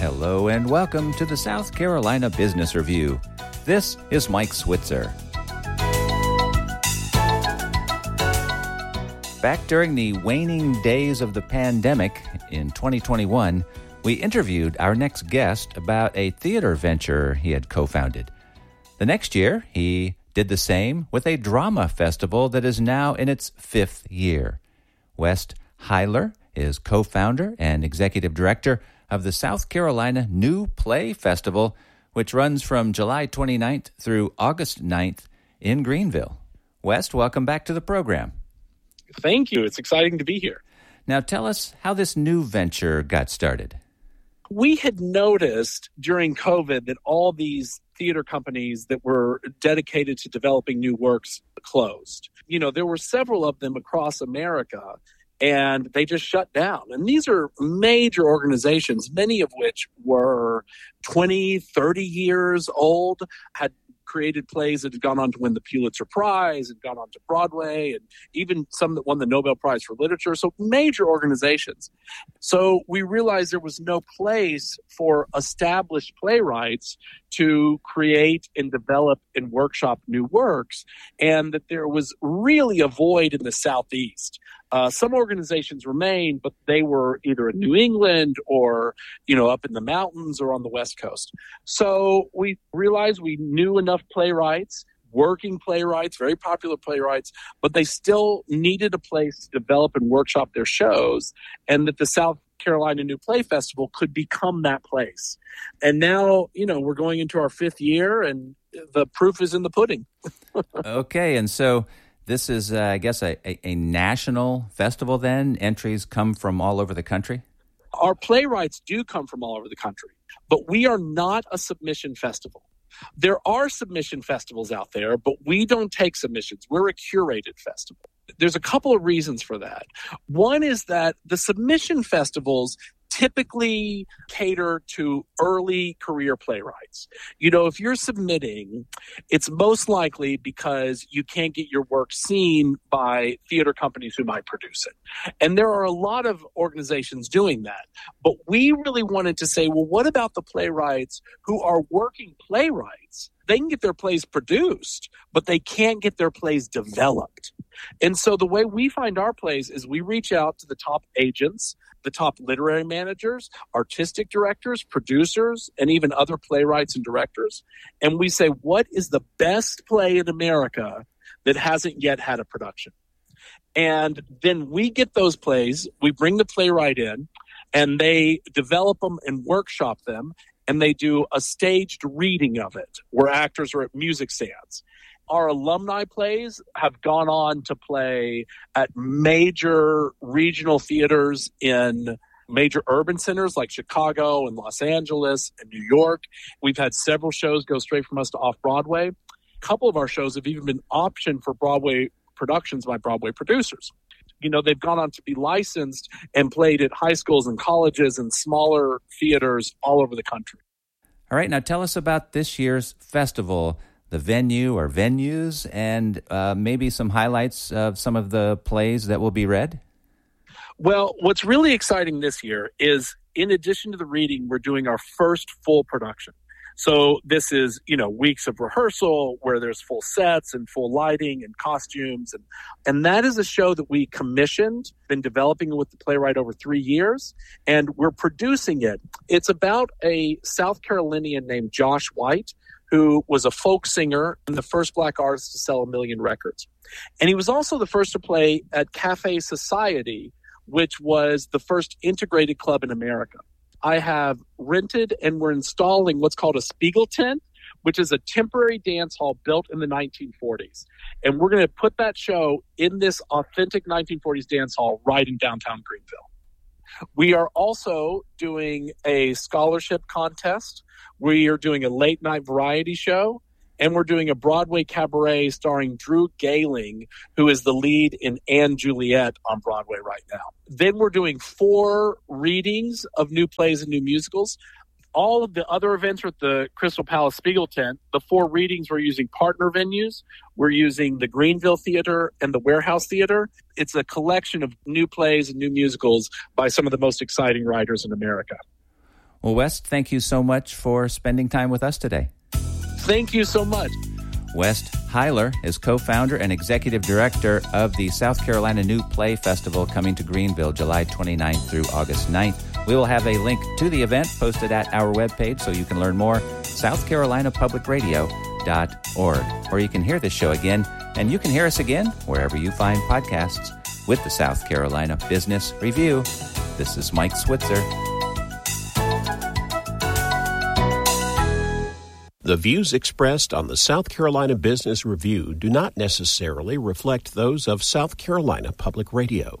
Hello and welcome to the South Carolina Business Review. This is Mike Switzer. Back during the waning days of the pandemic in 2021, we interviewed our next guest about a theater venture he had co-founded. The next year, he did the same with a drama festival that is now in its 5th year. West Hyler is co-founder and executive director of the South Carolina New Play Festival, which runs from July 29th through August 9th in Greenville. West, welcome back to the program. Thank you. It's exciting to be here. Now tell us how this new venture got started. We had noticed during COVID that all these theater companies that were dedicated to developing new works closed. You know, there were several of them across America, and they just shut down. And these are major organizations, many of which were 20, 30 years old, had created plays that had gone on to win the Pulitzer Prize and gone on to Broadway, and even some that won the Nobel Prize for Literature. So major organizations. So we realized there was no place for established playwrights to create and develop and workshop new works, and that there was really a void in the Southeast. Some organizations remained, but they were either in New England or, up in the mountains or on the West Coast. So we realized we knew enough playwrights, working playwrights, very popular playwrights, but they still needed a place to develop and workshop their shows, and that the South Carolina New Play Festival could become that place. And now, we're going into our 5th year, and the proof is in the pudding. Okay, and so this is, I guess, a national festival then? Entries come from all over the country? Our playwrights do come from all over the country, but we are not a submission festival. There are submission festivals out there, but we don't take submissions. We're a curated festival. There's a couple of reasons for that. One is that the submission festivals typically cater to early career playwrights. If you're submitting, it's most likely because you can't get your work seen by theater companies who might produce it. And there are a lot of organizations doing that. But we really wanted to say, well, what about the playwrights who are working playwrights? They can get their plays produced, but they can't get their plays developed. And so the way we find our plays is we reach out to the top agents, the top literary managers, artistic directors, producers, and even other playwrights and directors. And we say, what is the best play in America that hasn't yet had a production? And then we get those plays, we bring the playwright in, and they develop them and workshop them, and they do a staged reading of it where actors are at music stands. Our alumni plays have gone on to play at major regional theaters in major urban centers like Chicago and Los Angeles and New York. We've had several shows go straight from us to off-Broadway. A couple of our shows have even been optioned for Broadway productions by Broadway producers. They've gone on to be licensed and played at high schools and colleges and smaller theaters all over the country. All right, now tell us about this year's festival, the venue or venues, and maybe some highlights of some of the plays that will be read. Well, what's really exciting this year is, in addition to the reading, we're doing our first full production. So this is, weeks of rehearsal where there's full sets and full lighting and costumes. And that is a show that we commissioned, been developing it with the playwright over 3 years, and we're producing it. It's about a South Carolinian named Josh White, who was a folk singer and the first Black artist to sell 1 million records. And he was also the first to play at Cafe Society, which was the first integrated club in America. I have rented and we're installing what's called a Spiegel tent, which is a temporary dance hall built in the 1940s. And we're going to put that show in this authentic 1940s dance hall right in downtown Greenville. We are also doing a scholarship contest. We are doing a late night variety show. And we're doing a Broadway cabaret starring Drew Gehling, who is the lead in Anne Juliet on Broadway right now. Then we're doing 4 readings of new plays and new musicals. All of the other events are at the Crystal Palace Spiegel tent. The 4 readings, we're using partner venues. We're using the Greenville Theater and the Warehouse Theater. It's a collection of new plays and new musicals by some of the most exciting writers in America. Well, West, thank you so much for spending time with us today. Thank you so much. West Heiler is co-founder and executive director of the South Carolina New Play Festival coming to Greenville July 29th through August 9th. We will have a link to the event posted at our webpage so you can learn more, southcarolinapublicradio.org. Or you can hear this show again, and you can hear us again wherever you find podcasts with the South Carolina Business Review. This is Mike Switzer. The views expressed on the South Carolina Business Review do not necessarily reflect those of South Carolina Public Radio.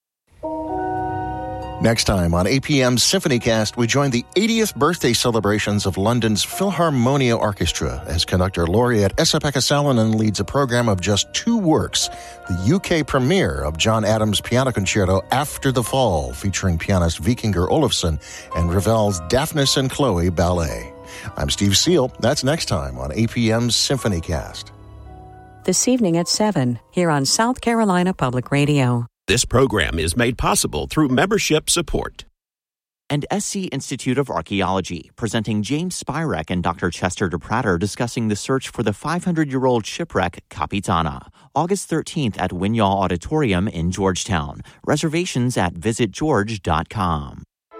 Next time on APM's SymphonyCast, we join the 80th birthday celebrations of London's Philharmonia Orchestra as conductor laureate Esa-Pekka Salonen leads a program of just 2 works, the UK premiere of John Adams' Piano Concerto After the Fall, featuring pianist Vikingur Olafsson, and Ravel's Daphnis and Chloe Ballet. I'm Steve Seal. That's next time on APM's SymphonyCast. This evening at 7, here on South Carolina Public Radio. This program is made possible through membership support. And SC Institute of Archaeology, presenting James Spirek and Dr. Chester DePratter discussing the search for the 500-year-old shipwreck Capitana. August 13th at Winyall Auditorium in Georgetown. Reservations at visitgeorge.com.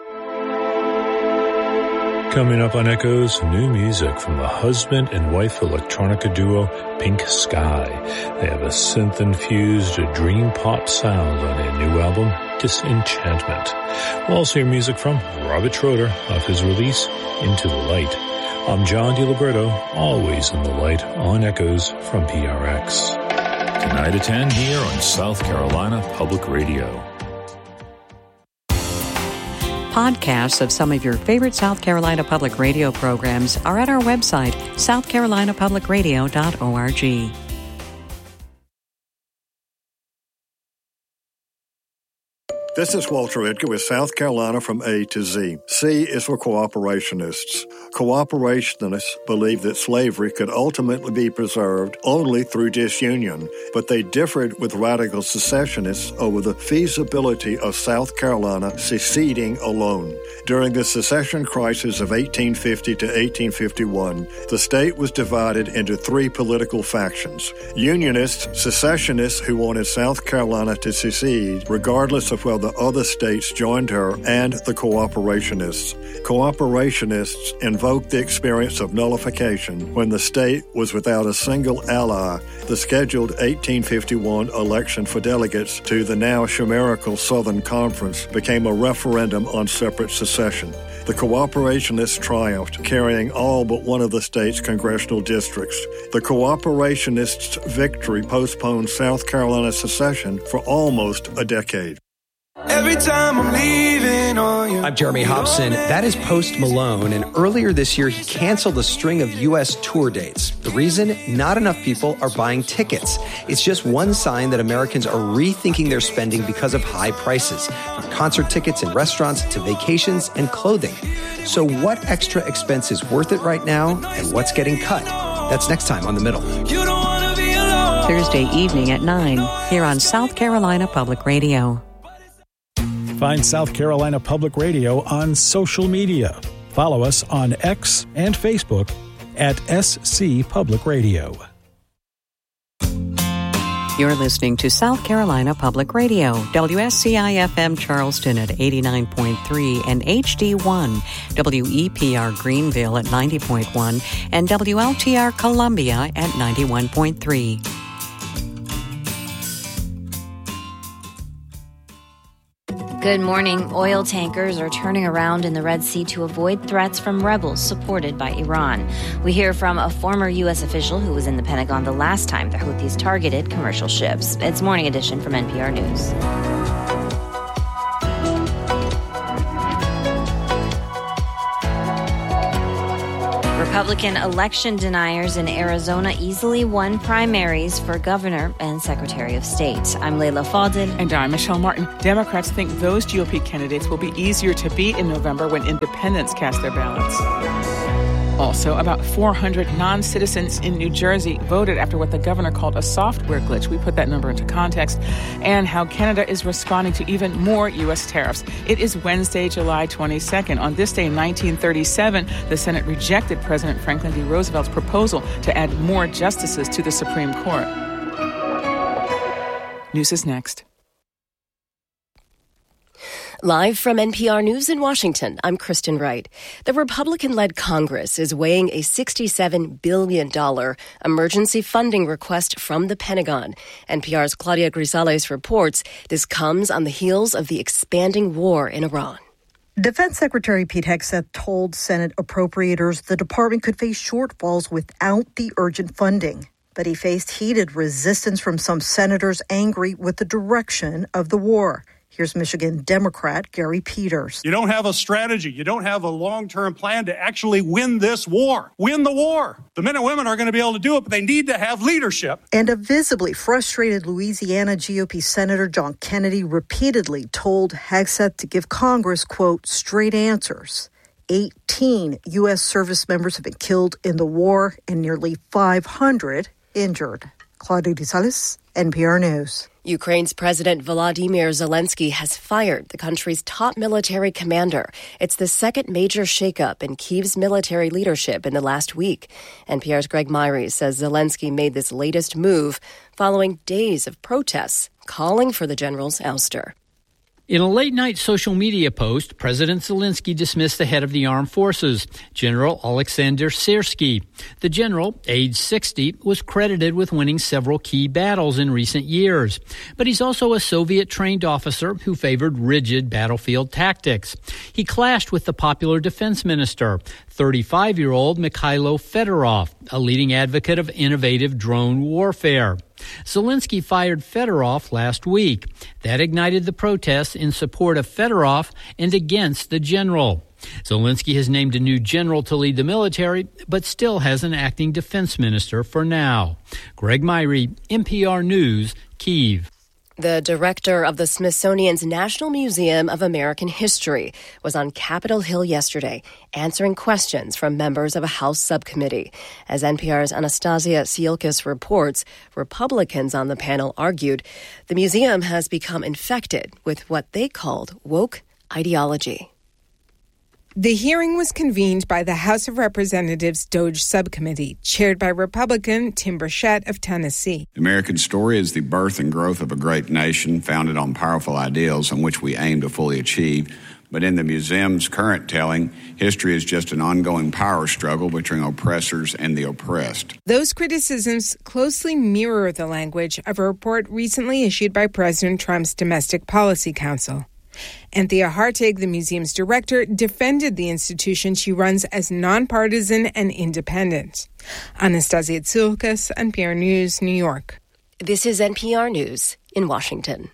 Coming up on Echoes, new music from the husband and wife electronica duo Pink Sky. They have a synth-infused dream pop sound on their new album, Disenchantment. We'll also hear music from Robert Schroeder off his release, Into the Light. I'm John DiLiberto, always in the light on Echoes from PRX. Tonight at 10 here on South Carolina Public Radio. Podcasts of some of your favorite South Carolina Public Radio programs are at our website, southcarolinapublicradio.org. This is Walter Edgar with South Carolina from A to Z. C is for cooperationists. Cooperationists believe that slavery could ultimately be preserved only through disunion, but they differed with radical secessionists over the feasibility of South Carolina seceding alone. During the secession crisis of 1850 to 1851, the state was divided into 3 political factions: Unionists, secessionists who wanted South Carolina to secede, regardless of whether other states joined her, and the cooperationists. Cooperationists invoked the experience of nullification when the state was without a single ally. The scheduled 1851 election for delegates to the now chimerical Southern Conference became a referendum on separate secession. The cooperationists triumphed, carrying all but one of the state's congressional districts. The cooperationists' victory postponed South Carolina secession for almost a decade. Every time I'm leaving on you. I'm Jeremy Hobson. That is Post Malone, and earlier this year he canceled a string of U.S. tour dates. The reason? Not enough people are buying tickets. It's just one sign that Americans are rethinking their spending because of high prices, from concert tickets and restaurants to vacations and clothing. So what extra expense is worth it right now, and what's getting cut? That's next time on The Middle. You don't want to be alone. Thursday evening at 9, here on South Carolina Public Radio. Find South Carolina Public Radio on social media. Follow us on X and Facebook at SC Public Radio. You're listening to South Carolina Public Radio, WSCI-FM Charleston at 89.3 and HD1, WEPR Greenville at 90.1, and WLTR Columbia at 91.3. Good morning. Oil tankers are turning around in the Red Sea to avoid threats from rebels supported by Iran. We hear from a former U.S. official who was in the Pentagon the last time the Houthis targeted commercial ships. It's Morning Edition from NPR News. Republican election deniers in Arizona easily won primaries for governor and secretary of state. I'm Layla Fadil. And I'm Michelle Martin. Democrats think those GOP candidates will be easier to beat in November when independents cast their ballots. Also, about 400 non-citizens in New Jersey voted after what the governor called a software glitch. We put that number into context. And how Canada is responding to even more U.S. tariffs. It is Wednesday, July 22nd. On this day in 1937, the Senate rejected President Franklin D. Roosevelt's proposal to add more justices to the Supreme Court. News is next. Live from NPR News in Washington, I'm Kristen Wright. The Republican-led Congress is weighing a $67 billion emergency funding request from the Pentagon. NPR's Claudia Grisales reports this comes on the heels of the expanding war in Iran. Defense Secretary Pete Hegseth told Senate appropriators the department could face shortfalls without the urgent funding. But he faced heated resistance from some senators angry with the direction of the war. Here's Michigan Democrat Gary Peters. You don't have a strategy. You don't have a long-term plan to actually win this war. Win the war. The men and women are going to be able to do it, but they need to have leadership. And a visibly frustrated Louisiana GOP Senator John Kennedy repeatedly told Hegseth to give Congress, quote, straight answers. 18 U.S. service members have been killed in the war and nearly 500 injured. Claudia Grisales, NPR News. Ukraine's President Volodymyr Zelensky has fired the country's top military commander. It's the second major shakeup in Kyiv's military leadership in the last week. NPR's Greg Myrie says Zelensky made this latest move following days of protests calling for the general's ouster. In a late-night social media post, President Zelensky dismissed the head of the armed forces, General Alexander Syrsky. The general, age 60, was credited with winning several key battles in recent years. But he's also a Soviet-trained officer who favored rigid battlefield tactics. He clashed with the popular defense minister, 35-year-old Mikhailo Fedorov, a leading advocate of innovative drone warfare. Zelensky fired Fedorov last week. That ignited the protests in support of Fedorov and against the general. Zelensky has named a new general to lead the military, but still has an acting defense minister for now. Greg Myrie, NPR News, Kyiv. The director of the Smithsonian's National Museum of American History was on Capitol Hill yesterday, answering questions from members of a House subcommittee. As NPR's Anastasia Siolkas reports, Republicans on the panel argued the museum has become infected with what they called woke ideology. The hearing was convened by the House of Representatives DOJ Subcommittee, chaired by Republican Tim Burchett of Tennessee. The American story is the birth and growth of a great nation founded on powerful ideals on which we aim to fully achieve. But in the museum's current telling, history is just an ongoing power struggle between oppressors and the oppressed. Those criticisms closely mirror the language of a report recently issued by President Trump's Domestic Policy Council. Anthea Hartig, the museum's director, defended the institution she runs as nonpartisan and independent. Anastasia Siolkas, NPR News, New York. This is NPR News in Washington.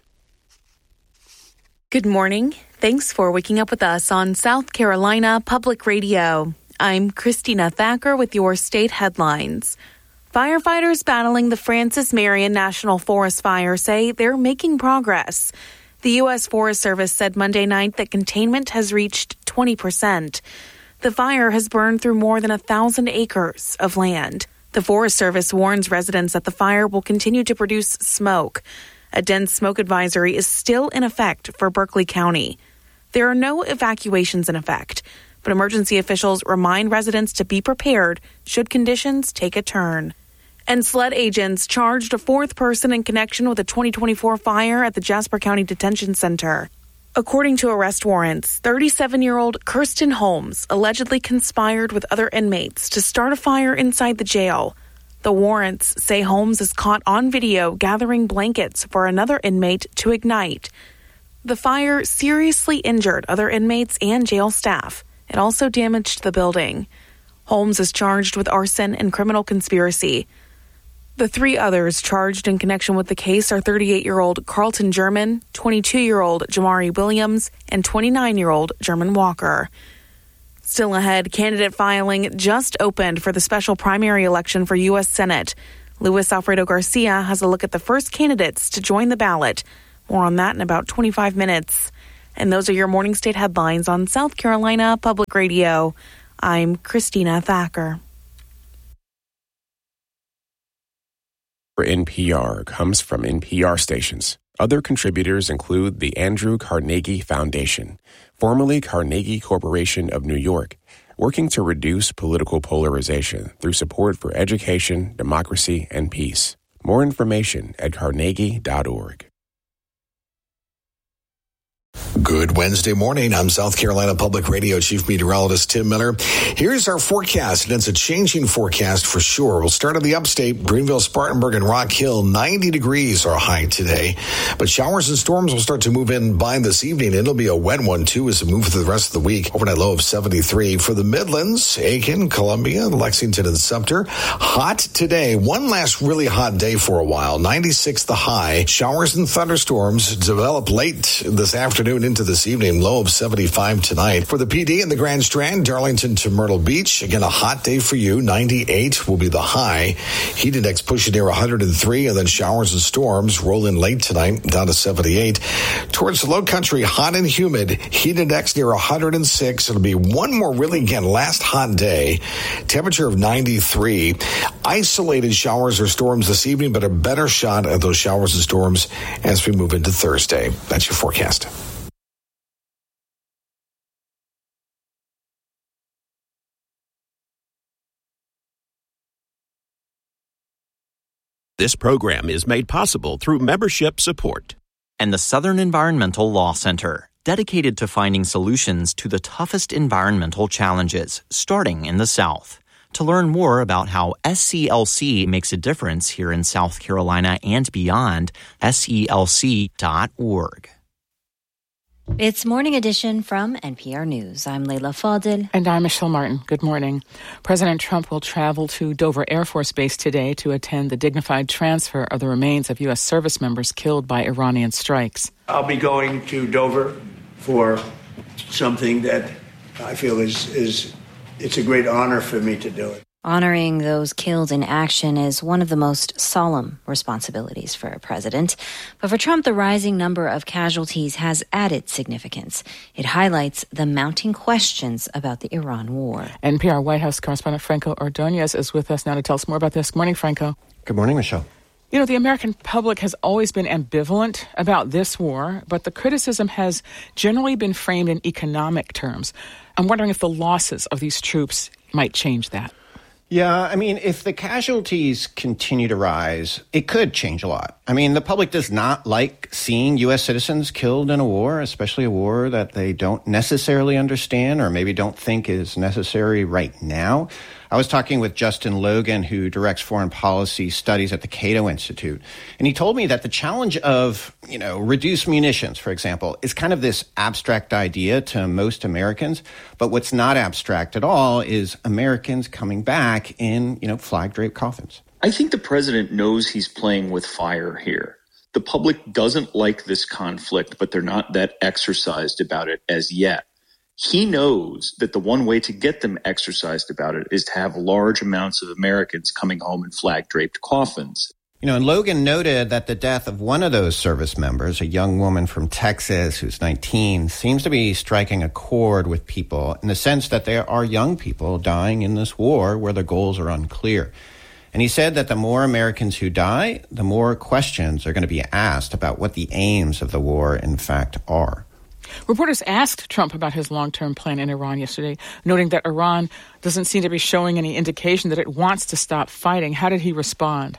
Good morning. Thanks for waking up with us on South Carolina Public Radio. I'm Christina Thacker with your state headlines. Firefighters battling the Francis Marion National Forest fire say they're making progress. The U.S. Forest Service said Monday night that containment has reached 20%. The fire has burned through more than 1,000 acres of land. The Forest Service warns residents that the fire will continue to produce smoke. A dense smoke advisory is still in effect for Berkeley County. There are no evacuations in effect, but emergency officials remind residents to be prepared should conditions take a turn. And SLED agents charged a fourth person in connection with a 2024 fire at the Jasper County Detention Center. According to arrest warrants, 37-year-old Kirsten Holmes allegedly conspired with other inmates to start a fire inside the jail. The warrants say Holmes is caught on video gathering blankets for another inmate to ignite. The fire seriously injured other inmates and jail staff. It also damaged the building. Holmes is charged with arson and criminal conspiracy. The three others charged in connection with the case are 38-year-old Carlton German, 22-year-old Jamari Williams, and 29-year-old German Walker. Still ahead, candidate filing just opened for the special primary election for U.S. Senate. Luis Alfredo Garcia has a look at the first candidates to join the ballot. More on that in about 25 minutes. And those are your morning state headlines on South Carolina Public Radio. I'm Christina Thacker. For NPR comes from NPR stations. Other contributors include the Andrew Carnegie Foundation, formerly Carnegie Corporation of New York, working to reduce political polarization through support for education, democracy, and peace. More information at carnegie.org. Good Wednesday morning. I'm South Carolina Public Radio Chief Meteorologist Tim Miller. Here's our forecast, and it's a changing forecast for sure. We'll start in the upstate, Greenville, Spartanburg, and Rock Hill. 90 degrees are high today, but showers and storms will start to move in by this evening. It'll be a wet one, too, as we move through the rest of the week. Overnight low of 73. For the Midlands, Aiken, Columbia, Lexington, and Sumter. Hot today. One last really hot day for a while. 96 the high. Showers and thunderstorms develop late this afternoon into this evening, low of 75 tonight. For the PD in the Grand Strand, Darlington to Myrtle Beach, again, a hot day for you. 98 will be the high. Heat index pushing near 103, and then showers and storms roll in late tonight, down to 78. Towards the low country, hot and humid. Heat index near 106. It'll be one more really, again, last hot day. Temperature of 93. Isolated showers or storms this evening, but a better shot at those showers and storms as we move into Thursday. That's your forecast. This program is made possible through membership support. And the Southern Environmental Law Center, dedicated to finding solutions to the toughest environmental challenges, starting in the South. To learn more about how SCLC makes a difference here in South Carolina and beyond, SELC.org. It's Morning Edition from NPR News. I'm Leila Fadel. And I'm Michelle Martin. Good morning. President Trump will travel to Dover Air Force Base today to attend the dignified transfer of the remains of U.S. service members killed by Iranian strikes. I'll be going to Dover for something that I feel it's a great honor for me to do it. Honoring those killed in action is one of the most solemn responsibilities for a president. But for Trump, the rising number of casualties has added significance. It highlights the mounting questions about the Iran war. NPR White House correspondent Franco Ordonez is with us now to tell us more about this. Good morning, Franco. Good morning, Michelle. You know, the American public has always been ambivalent about this war, but the criticism has generally been framed in economic terms. I'm wondering if the losses of these troops might change that. Yeah, I mean, if the casualties continue to rise, it could change a lot. I mean, the public does not like seeing U.S. citizens killed in a war, especially a war that they don't necessarily understand or maybe don't think is necessary right now. I was talking with Justin Logan, who directs foreign policy studies at the Cato Institute, and he told me that the challenge of, reduced munitions, for example, is kind of this abstract idea to most Americans. But what's not abstract at all is Americans coming back in, flag-draped coffins. I think the president knows he's playing with fire here. The public doesn't like this conflict, but they're not that exercised about it as yet. He knows that the one way to get them exercised about it is to have large amounts of Americans coming home in flag-draped coffins. And Logan noted that the death of one of those service members, a young woman from Texas who's 19, seems to be striking a chord with people in the sense that there are young people dying in this war where their goals are unclear. And he said that the more Americans who die, the more questions are going to be asked about what the aims of the war, in fact, are. Reporters asked Trump about his long-term plan in Iran yesterday, noting that Iran doesn't seem to be showing any indication that it wants to stop fighting. How did he respond?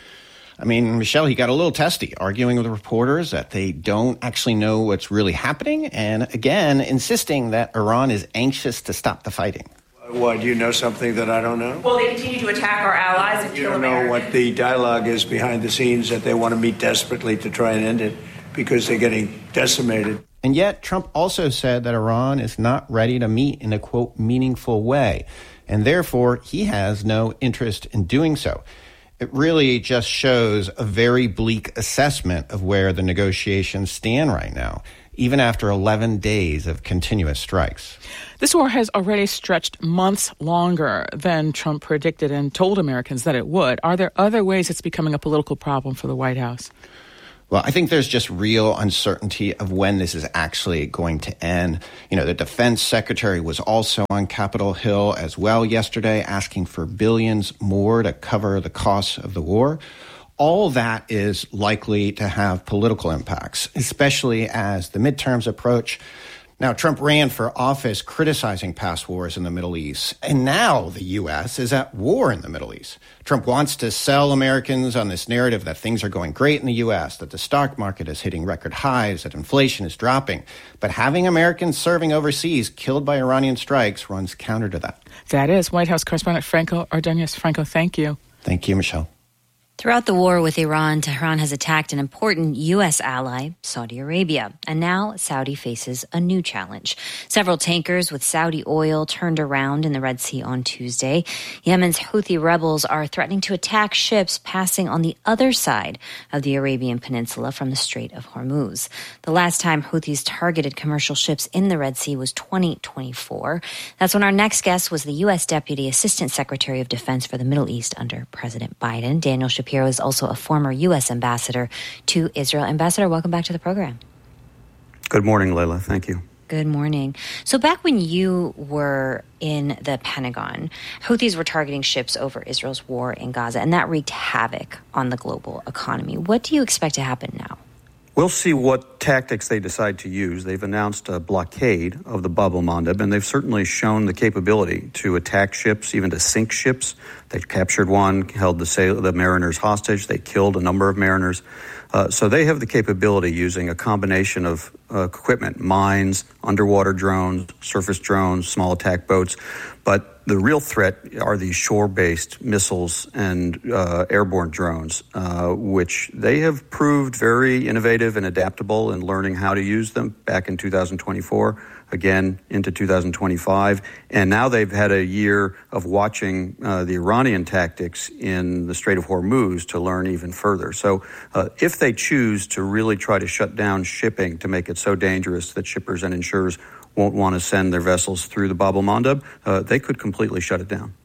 I mean, Michelle, he got a little testy, arguing with reporters that they don't actually know what's really happening, and again, insisting that Iran is anxious to stop the fighting. Why, do you know something that I don't know? Well, they continue to attack our allies and kill Americans. You don't know what the dialogue is behind the scenes, that they want to meet desperately to try and end it because they're getting decimated. And yet, Trump also said that Iran is not ready to meet in a, quote, meaningful way, and therefore he has no interest in doing so. It really just shows a very bleak assessment of where the negotiations stand right now, even after 11 days of continuous strikes. This war has already stretched months longer than Trump predicted and told Americans that it would. Are there other ways it's becoming a political problem for the White House? Well, I think there's just real uncertainty of when this is actually going to end. The defense secretary was also on Capitol Hill as well yesterday, asking for billions more to cover the costs of the war. All that is likely to have political impacts, especially as the midterms approach. Now, Trump ran for office criticizing past wars in the Middle East, and now the U.S. is at war in the Middle East. Trump wants to sell Americans on this narrative that things are going great in the U.S., that the stock market is hitting record highs, that inflation is dropping. But having Americans serving overseas killed by Iranian strikes runs counter to that. That is White House correspondent Franco Ordonez. Franco, thank you. Thank you, Michelle. Throughout the war with Iran, Tehran has attacked an important U.S. ally, Saudi Arabia. And now Saudi faces a new challenge. Several tankers with Saudi oil turned around in the Red Sea on Tuesday. Yemen's Houthi rebels are threatening to attack ships passing on the other side of the Arabian Peninsula from the Strait of Hormuz. The last time Houthis targeted commercial ships in the Red Sea was 2024. That's when our next guest was the U.S. Deputy Assistant Secretary of Defense for the Middle East under President Biden. Daniel Shapiro is also a former U.S. ambassador to Israel. Ambassador, welcome back to the program. Good morning, Leila. Thank you. Good morning. So back when you were in the Pentagon, Houthis were targeting ships over Israel's war in Gaza, and that wreaked havoc on the global economy. What do you expect to happen now? We'll see what tactics they decide to use. They've announced a blockade of the Bab el-Mandeb, and they've certainly shown the capability to attack ships, even to sink ships. They captured one, held the mariners hostage. They killed a number of mariners. So they have the capability using a combination of equipment, mines, underwater drones, surface drones, small attack boats. But the real threat are these shore-based missiles and airborne drones, which they have proved very innovative and adaptable in learning how to use them back in 2024, again into 2025. And now they've had a year of watching the Iranian tactics in the Strait of Hormuz to learn even further. So if they choose to really try to shut down shipping to make it so dangerous that shippers and insurers won't want to send their vessels through the Bab el-Mandeb, they could completely shut it down.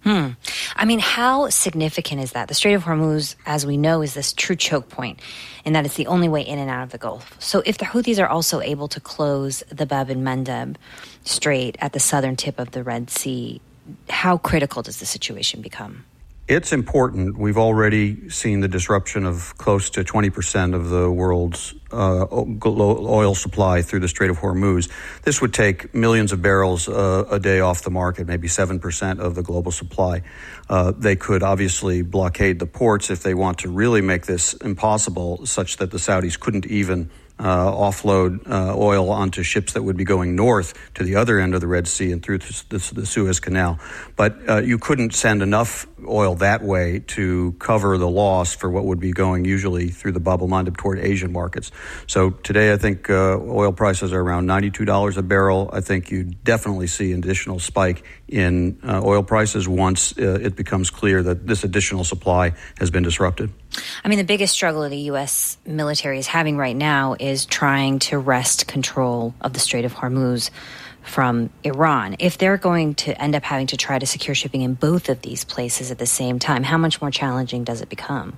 I mean, how significant is that? The Strait of Hormuz, as we know, is this true choke point in that it's the only way in and out of the Gulf. So if the Houthis are also able to close the Bab el-Mandeb Strait at the southern tip of the Red Sea, how critical does the situation become? It's important. We've already seen the disruption of close to 20% of the world's oil supply through the Strait of Hormuz. This would take millions of barrels a day off the market, maybe 7% of the global supply. They could obviously blockade the ports if they want to really make this impossible, such that the Saudis couldn't even offload oil onto ships that would be going north to the other end of the Red Sea and through the Suez Canal. But you couldn't send enough oil that way to cover the loss for what would be going usually through the Bab el-Mandeb toward Asian markets. So today I think oil prices are around $92 a barrel. I think you definitely see an additional spike in oil prices once it becomes clear that this additional supply has been disrupted. I mean, the biggest struggle the U.S. military is having right now is trying to wrest control of the Strait of Hormuz from Iran. If they're going to end up having to try to secure shipping in both of these places at the same time, how much more challenging does it become?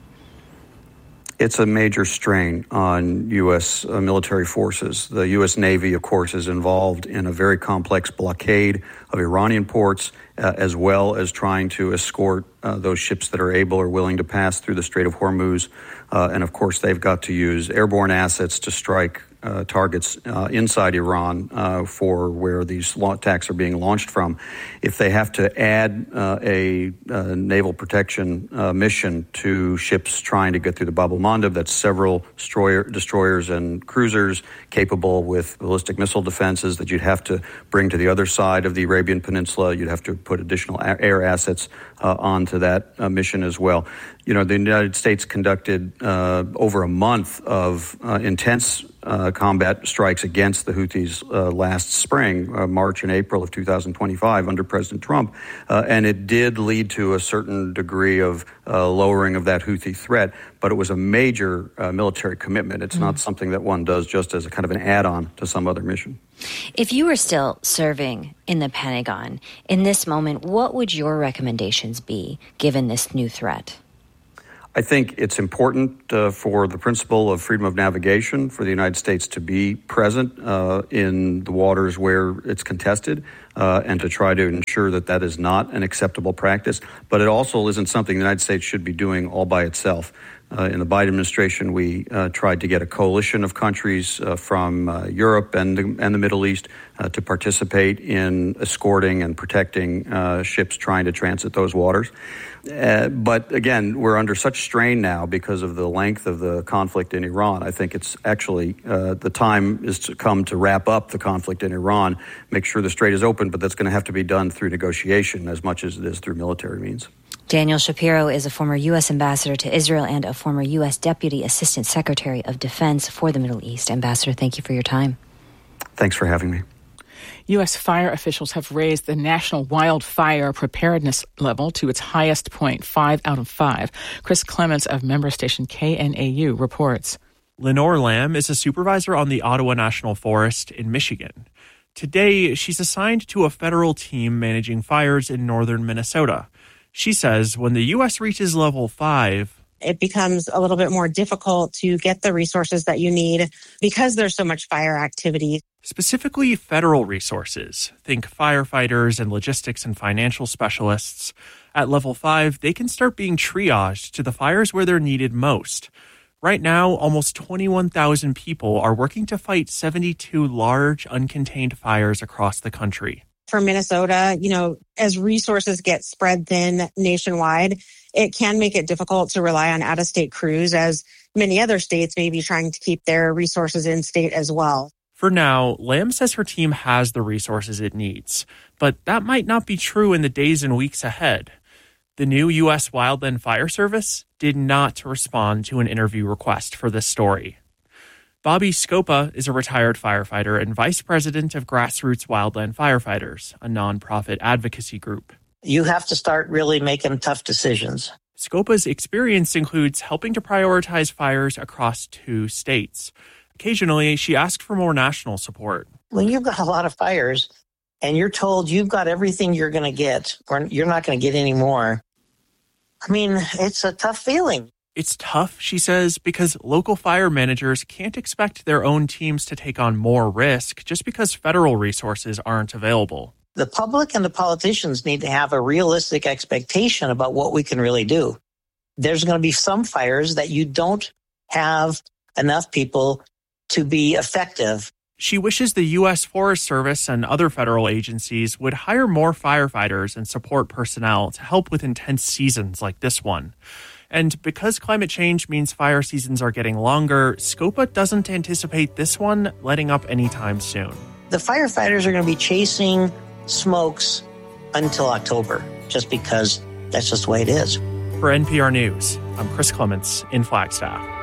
It's a major strain on U.S. military forces. The U.S. Navy, of course, is involved in a very complex blockade of Iranian ports, as well as trying to escort those ships that are able or willing to pass through the Strait of Hormuz. And, of course, they've got to use airborne assets to strike targets inside Iran for where these attacks are being launched from. If they have to add a naval protection mission to ships trying to get through the Bab el-Mandeb, that's several destroyers and cruisers capable with ballistic missile defenses that you'd have to bring to the other side of the Arabian Peninsula. You'd have to put additional air assets onto that mission as well. You know, the United States conducted over a month of intense combat strikes against the Houthis last spring, March and April of 2025 under President Trump. And it did lead to a certain degree of lowering of that Houthi threat. But it was a major military commitment. It's not something that one does just as a kind of an add-on to some other mission. If you were still serving in the Pentagon in this moment, what would your recommendations be given this new threat? I think it's important for the principle of freedom of navigation for the United States to be present in the waters where it's contested and to try to ensure that that is not an acceptable practice. But it also isn't something the United States should be doing all by itself. In the Biden administration, we tried to get a coalition of countries from Europe and the Middle East to participate in escorting and protecting ships trying to transit those waters. But again, we're under such strain now because of the length of the conflict in Iran. I think it's actually the time is to come to wrap up the conflict in Iran, make sure the strait is open, but that's going to have to be done through negotiation as much as it is through military means. Daniel Shapiro is a former U.S. ambassador to Israel and a former U.S. Deputy Assistant Secretary of Defense for the Middle East. Ambassador, thank you for your time. Thanks for having me. U.S. fire officials have raised the national wildfire preparedness level to its highest point, 5 out of 5. Chris Clements of member station KNAU reports. Lenore Lamb is a supervisor on the Ottawa National Forest in Michigan. Today, she's assigned to a federal team managing fires in northern Minnesota. She says when the U.S. reaches level 5, it becomes a little bit more difficult to get the resources that you need because there's so much fire activity. Specifically federal resources. Think firefighters and logistics and financial specialists. At level 5, they can start being triaged to the fires where they're needed most. Right now, almost 21,000 people are working to fight 72 large, uncontained fires across the country. For Minnesota, as resources get spread thin nationwide, it can make it difficult to rely on out-of-state crews, as many other states may be trying to keep their resources in state as well. For now, Lamb says her team has the resources it needs, but that might not be true in the days and weeks ahead. The new U.S. Wildland Fire Service did not respond to an interview request for this story. Bobby Scopa is a retired firefighter and vice president of Grassroots Wildland Firefighters, a nonprofit advocacy group. You have to start really making tough decisions. Scopa's experience includes helping to prioritize fires across 2 states. Occasionally, she asked for more national support. When you've got a lot of fires and you're told you've got everything you're going to get, or you're not going to get any more, it's a tough feeling. It's tough, she says, because local fire managers can't expect their own teams to take on more risk just because federal resources aren't available. The public and the politicians need to have a realistic expectation about what we can really do. There's going to be some fires that you don't have enough people to be effective. She wishes the U.S. Forest Service and other federal agencies would hire more firefighters and support personnel to help with intense seasons like this one. And because climate change means fire seasons are getting longer, Scopa doesn't anticipate this one letting up anytime soon. The firefighters are going to be chasing smokes until October, just because that's just the way it is. For NPR News, I'm Chris Clements in Flagstaff.